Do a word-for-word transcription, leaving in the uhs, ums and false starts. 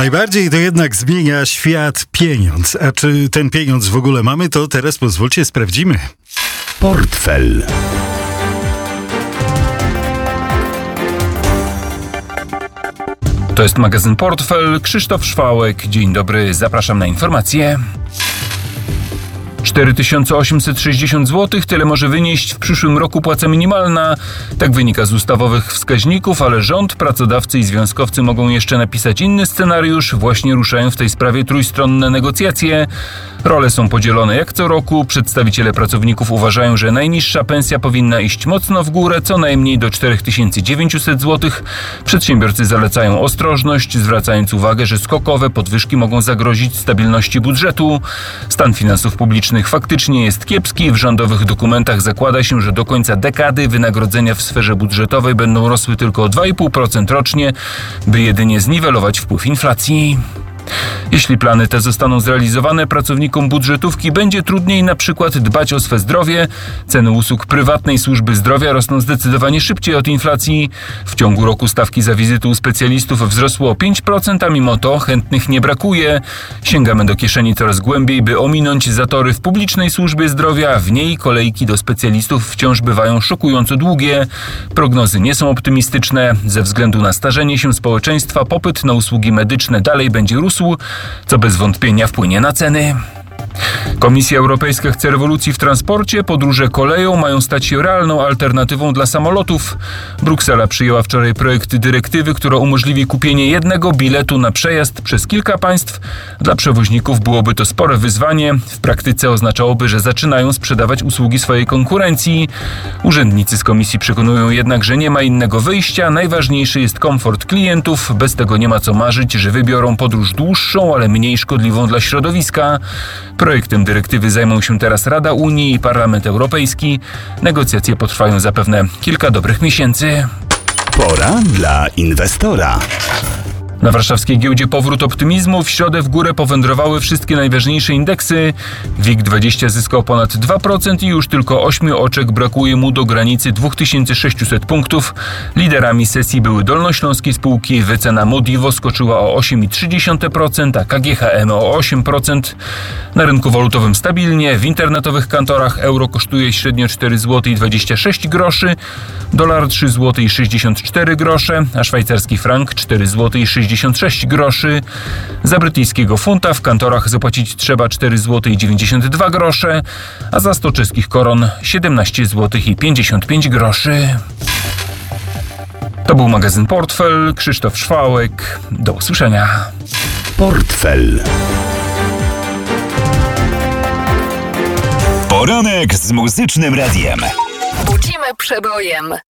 Najbardziej to jednak zmienia świat pieniądz. A czy ten pieniądz w ogóle mamy, to teraz pozwólcie sprawdzimy. Portfel. To jest magazyn Portfel. Krzysztof Szwałek. Dzień dobry, zapraszam na informacje. cztery tysiące osiemset sześćdziesiąt złotych, tyle może wynieść w przyszłym roku płaca minimalna. Tak wynika z ustawowych wskaźników, ale rząd, pracodawcy i związkowcy mogą jeszcze napisać inny scenariusz. Właśnie ruszają w tej sprawie trójstronne negocjacje. Role są podzielone jak co roku. Przedstawiciele pracowników uważają, że najniższa pensja powinna iść mocno w górę, co najmniej do cztery tysiące dziewięćset złotych. Przedsiębiorcy zalecają ostrożność, zwracając uwagę, że skokowe podwyżki mogą zagrozić stabilności budżetu. Stan finansów publicznych faktycznie jest kiepski. W rządowych dokumentach zakłada się, że do końca dekady wynagrodzenia w sferze budżetowej będą rosły tylko o dwa i pół procent rocznie, by jedynie zniwelować wpływ inflacji. Jeśli plany te zostaną zrealizowane, pracownikom budżetówki będzie trudniej na przykład dbać o swe zdrowie. Ceny usług prywatnej służby zdrowia rosną zdecydowanie szybciej od inflacji. W ciągu roku stawki za wizyty u specjalistów wzrosły o pięć procent, a mimo to chętnych nie brakuje. Sięgamy do kieszeni coraz głębiej, by ominąć zatory w publicznej służbie zdrowia. W niej kolejki do specjalistów wciąż bywają szokująco długie. Prognozy nie są optymistyczne. Ze względu na starzenie się społeczeństwa popyt na usługi medyczne dalej będzie rósł, co bez wątpienia wpłynie na ceny. Komisja Europejska chce rewolucji w transporcie. Podróże koleją mają stać się realną alternatywą dla samolotów. Bruksela przyjęła wczoraj projekt dyrektywy, która umożliwi kupienie jednego biletu na przejazd przez kilka państw. Dla przewoźników byłoby to spore wyzwanie. W praktyce oznaczałoby, że zaczynają sprzedawać usługi swojej konkurencji. Urzędnicy z komisji przekonują jednak, że nie ma innego wyjścia. Najważniejszy jest komfort klientów. Bez tego nie ma co marzyć, że wybiorą podróż dłuższą, ale mniej szkodliwą dla środowiska. Projektem dyrektywy zajmą się teraz Rada Unii i Parlament Europejski. Negocjacje potrwają zapewne kilka dobrych miesięcy. Pora dla inwestora. Na warszawskiej giełdzie powrót optymizmu. W środę w górę powędrowały wszystkie najważniejsze indeksy. WIG dwadzieścia zyskał ponad dwa procent i już tylko ośmiu oczek brakuje mu do granicy dwa tysiące sześćset punktów. Liderami sesji były dolnośląskie spółki. Wycena Modivo skoczyła o osiem przecinek trzy procent, a K G H M o osiem procent. Na rynku walutowym stabilnie. W internetowych kantorach euro kosztuje średnio cztery złote dwadzieścia sześć groszy, dolar trzy złote sześćdziesiąt cztery grosze, a szwajcarski frank cztery złote sześćdziesiąt sześć groszy. Za brytyjskiego funta w kantorach zapłacić trzeba cztery złote dziewięćdziesiąt dwa grosze, a za sto czeskich koron siedemnaście złotych pięćdziesiąt pięć groszy. To był magazyn Portfel. Krzysztof Szwałek. Do usłyszenia. Portfel. Poranek z Muzycznym Radiem. Budzimy przebojem.